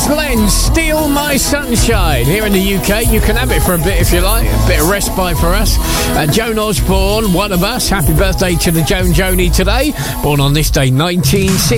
Glenn, Steal My Sunshine. Here in the UK, you can have it for a bit if you like. A bit of respite for us. Joan Osborne, one of us. Happy birthday to the Joan Joni today. Born on this day, 1960.